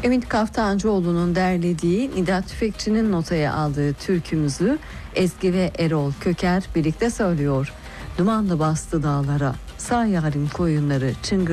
Ümit Kaftancıoğlu'nun derlediği, Nida Tüfekçi'nin notaya aldığı türkümüzü Ezgi ve Erol Köker birlikte söylüyor. Dumanlı bastı dağlara, sağ yarim koyunları çıngır